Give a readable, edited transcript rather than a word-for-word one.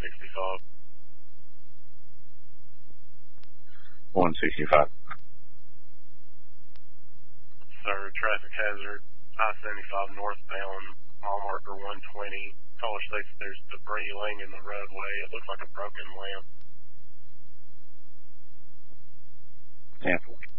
165. 165. Sir, traffic hazard, I-75 northbound, mile marker 120. Caller states there's debris laying in the roadway. It looks like a broken lamp. 10-4.